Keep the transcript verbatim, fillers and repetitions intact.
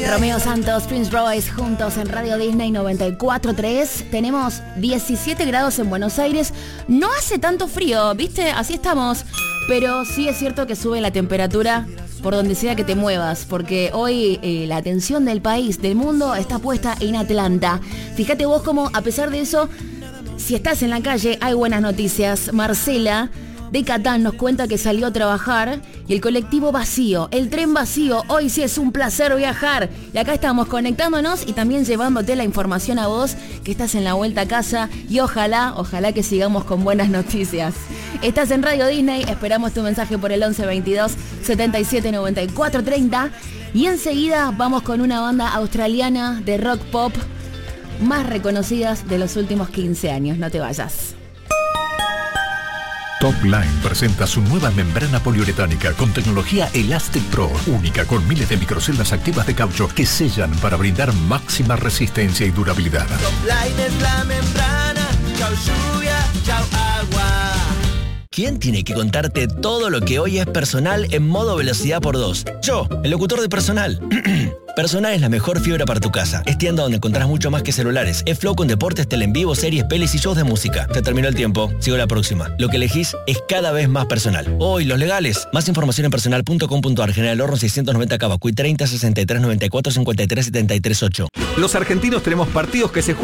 Romeo Santos, Prince Royce, juntos en Radio Disney noventa y cuatro punto tres. Tenemos diecisiete grados en Buenos Aires. No hace tanto frío, ¿viste? Así estamos. Pero sí es cierto que sube la temperatura por donde sea que te muevas, porque hoy eh, la atención del país, del mundo, está puesta en Atlanta. Fíjate vos cómo, a pesar de eso, si estás en la calle, hay buenas noticias. Marcela de Catán nos cuenta que salió a trabajar y el colectivo vacío, el tren vacío. Hoy sí es un placer viajar. Y acá estamos conectándonos y también llevándote la información a vos que estás en la vuelta a casa. Y ojalá, ojalá que sigamos con buenas noticias. Estás en Radio Disney, esperamos tu mensaje por el once veintidós setenta y siete noventa y cuatro treinta. Y enseguida vamos con una banda australiana de rock pop más reconocidas de los últimos quince años. No te vayas. Top Line presenta su nueva membrana poliuretánica con tecnología Elastic Pro, única con miles de microceldas activas de caucho que sellan para brindar máxima resistencia y durabilidad. Top Line es la membrana, chau lluvia, chau agua. ¿Quién tiene que contarte todo lo que hoy es Personal en modo velocidad por dos? Yo, el locutor de Personal. Personal es la mejor fibra para tu casa. Es tienda donde encontrás mucho más que celulares. Es Flow con deportes, tele en vivo, series, pelis y shows de música. Se terminó el tiempo. Sigo la próxima. Lo que elegís es cada vez más Personal. Hoy, los legales. Más información en personal punto com punto ar. General Horno seiscientos noventa Cavacuy treinta sesenta y tres noventa y cuatro cincuenta y tres setenta y tres ocho. Los argentinos tenemos partidos que se